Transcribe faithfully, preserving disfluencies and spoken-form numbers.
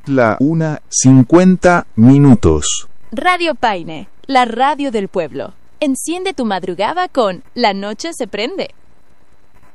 La una, cincuenta minutos. Radio Paine, la radio del pueblo. Enciende tu madrugada con La Noche se prende.